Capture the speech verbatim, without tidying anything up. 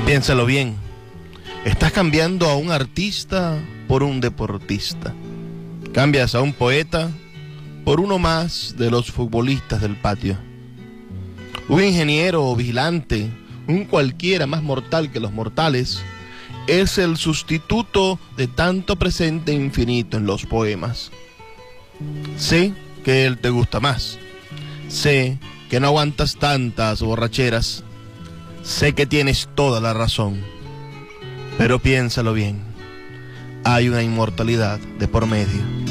Piénsalo bien. Estás cambiando a un artista por un deportista. Cambias a un poeta por uno más de los futbolistas del patio. Un ingeniero o vigilante, un cualquiera más mortal que los mortales, es el sustituto de tanto presente infinito en los poemas. Sé que él te gusta más. Sé que no aguantas tantas borracheras. Sé que tienes toda la razón. Pero piénsalo bien. Hay una inmortalidad de por medio.